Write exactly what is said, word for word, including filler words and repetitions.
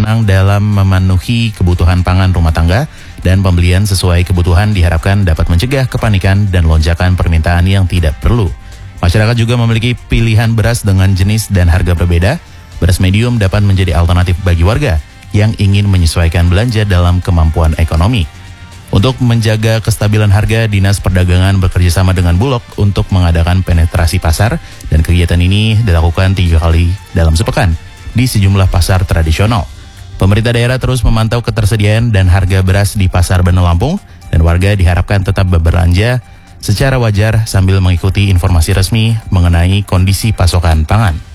berwenang dalam memenuhi kebutuhan pangan rumah tangga dan pembelian sesuai kebutuhan diharapkan dapat mencegah kepanikan dan lonjakan permintaan yang tidak perlu. Masyarakat juga memiliki pilihan beras dengan jenis dan harga berbeda. Beras medium dapat menjadi alternatif bagi warga yang ingin menyesuaikan belanja dalam kemampuan ekonomi. Untuk menjaga kestabilan harga, Dinas Perdagangan bekerjasama dengan Bulog untuk mengadakan penetrasi pasar, dan kegiatan ini dilakukan tiga kali dalam sepekan di sejumlah pasar tradisional. Pemerintah daerah terus memantau ketersediaan dan harga beras di Pasar Bena Lampung, dan warga diharapkan tetap berbelanja secara wajar sambil mengikuti informasi resmi mengenai kondisi pasokan pangan.